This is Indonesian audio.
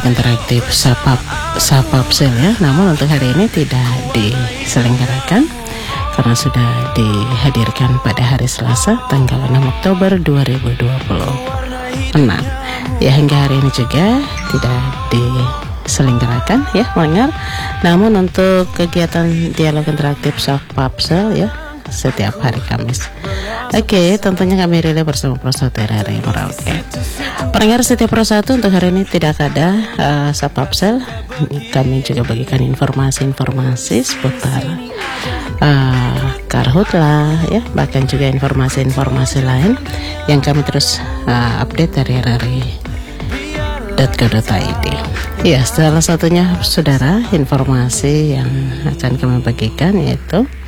interaktif Sapapsel ya. Namun untuk hari ini tidak diselenggarakan karena sudah dihadirkan pada hari Selasa tanggal 6 Oktober 2026. Ya, hingga hari ini juga tidak diselenggarakan ya pendengar. Namun untuk kegiatan dialog interaktif Sapapsel ya setiap hari Kamis. Oke, tentunya kami relay bersama Pro 1 dari Merauke. Pendengar setiap Pro 1 untuk hari ini tidak ada Sapapsel. Kami juga bagikan informasi-informasi seputar karhutlah ya, bahkan juga informasi-informasi lain yang kami terus update dari RRI.co.id. Ya, salah satunya saudara informasi yang akan kami bagikan yaitu